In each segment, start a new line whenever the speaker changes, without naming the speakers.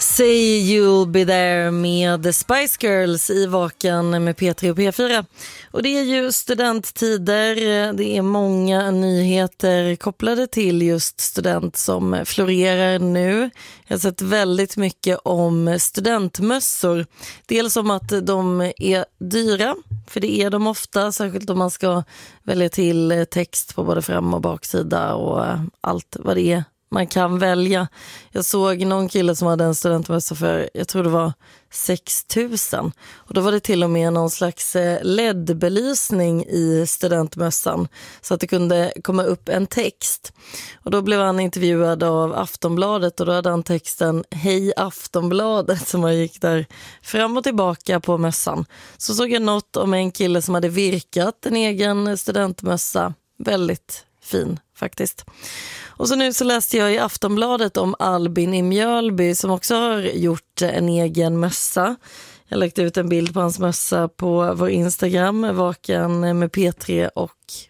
Say You'll Be There med The Spice Girls i Vakan med P3 och P4. Och det är ju studenttider, det är många nyheter kopplade till just student som florerar nu. Jag har sett väldigt mycket om studentmössor. Dels om att de är dyra, för det är de ofta, särskilt om man ska välja till text på både fram- och baksida och allt vad det är man kan välja. Jag såg någon kille som hade en studentmössa för, jag tror det var 6 000. Och då var det till och med någon slags LED-belysning i studentmössan så att det kunde komma upp en text. Och då blev han intervjuad av Aftonbladet och då hade han texten Hej Aftonbladet som han gick där fram och tillbaka på mössan. Så såg jag något om en kille som hade virkat en egen studentmössa. Väldigt fin faktiskt. Och så nu så läste jag i Aftonbladet om Albin i Mjölby som också har gjort en egen mössa. Jag lagt ut en bild på hans mössa på vår Instagram, Vakan med P3 och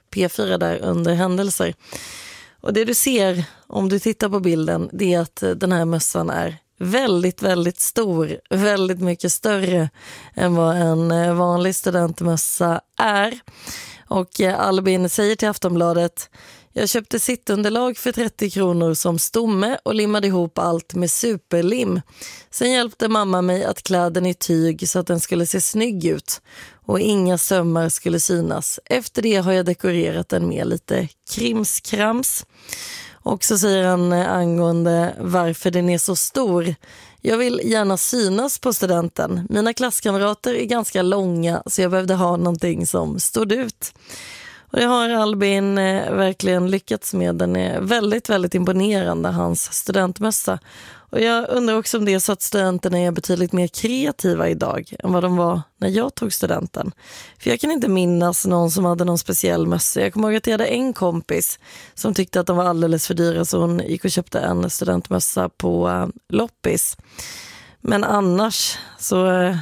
P4 där under händelser. Och det du ser om du tittar på bilden, det är att den här mössan är väldigt, väldigt stor. Väldigt mycket större än vad en vanlig studentmössa är. Och Albin säger till Aftonbladet: jag köpte sittunderlag för 30 kronor som stomme och limmade ihop allt med superlim. Sen hjälpte mamma mig att klä den i tyg så att den skulle se snygg ut och inga sömmar skulle synas. Efter det har jag dekorerat den med lite krimskrams. Och så säger han angående varför den är så stor: jag vill gärna synas på studenten. Mina klasskamrater är ganska långa så jag behövde ha någonting som stod ut. Och det har Albin verkligen lyckats med. Den är väldigt, väldigt imponerande, hans studentmössa. Och jag undrar också om det är så att studenterna är betydligt mer kreativa idag än vad de var när jag tog studenten. För jag kan inte minnas någon som hade någon speciell mössa. Jag kommer ihåg att jag hade en kompis som tyckte att de var alldeles för dyra så hon gick och köpte en studentmössa på loppis. Men annars så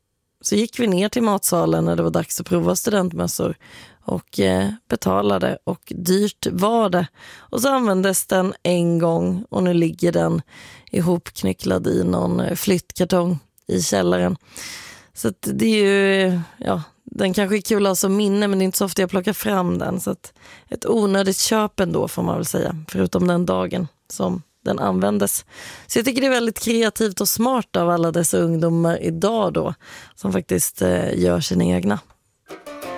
gick vi ner till matsalen när det var dags att prova studentmössor och betalade, och dyrt var det. Och så användes den en gång och nu ligger den ihopknycklad i någon flyttkartong i källaren. Så att det är ju, ja, den kanske är kul alltså minne, men det är inte så ofta jag plockar fram den. Så att ett onödigt köp ändå får man väl säga, förutom den dagen som den användes. Så jag tycker det är väldigt kreativt och smart av alla dessa ungdomar idag då, som faktiskt gör sina egna.